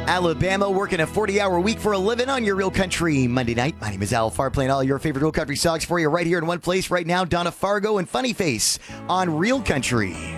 Alabama, working a 40-hour week for a living on your Real Country Monday night. My name is Al Farr, playing all your favorite Real Country songs for you right here in one place right now. Donna Fargo and Funny Face on Real Country.